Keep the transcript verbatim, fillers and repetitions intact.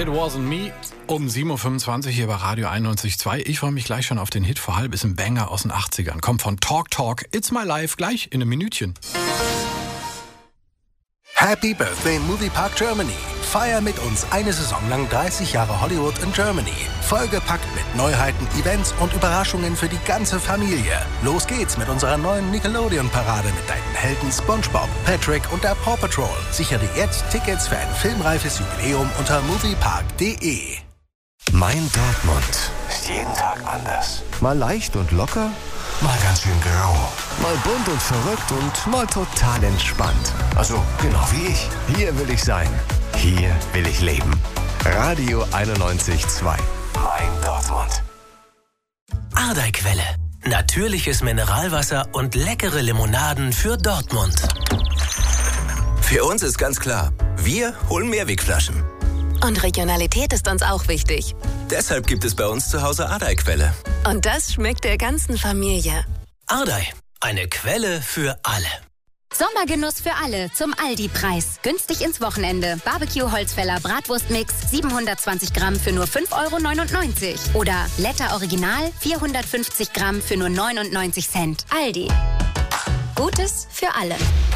It Wasn't Me. Um sieben Uhr fünfundzwanzig hier bei Radio einundneunzig Komma zwei. Ich freue mich gleich schon auf den Hit vor halb. Ist ein Banger aus den achtzigern. Kommt von Talk Talk. It's My Life. Gleich in einem Minütchen. Happy Birthday Moviepark Germany. Feier mit uns eine Saison lang dreißig Jahre Hollywood in Germany. Vollgepackt mit Neuheiten, Events und Überraschungen für die ganze Familie. Los geht's mit unserer neuen Nickelodeon-Parade mit deinen Helden SpongeBob, Patrick und der Paw Patrol. Sichere jetzt Tickets für ein filmreifes Jubiläum unter moviepark punkt de. Mein Dortmund ist jeden Tag anders. Mal leicht und locker, mal ganz schön grau. Mal bunt und verrückt und mal total entspannt. Also genau wie ich. Hier will ich sein. Hier will ich leben. Radio einundneunzig Komma zwei. Mein Dortmund. Ardeiquelle. Natürliches Mineralwasser und leckere Limonaden für Dortmund. Für uns ist ganz klar, wir holen Mehrwegflaschen. Und Regionalität ist uns auch wichtig. Deshalb gibt es bei uns zu Hause Ardeiquelle. Und das schmeckt der ganzen Familie. Ardei, eine Quelle für alle. Sommergenuss für alle zum Aldi-Preis. Günstig ins Wochenende. Barbecue-Holzfäller Bratwurstmix siebenhundertzwanzig Gramm für nur fünf Euro neunundneunzig. Oder Letter Original vierhundertfünfzig Gramm für nur neunundneunzig Cent. Aldi. Gutes für alle.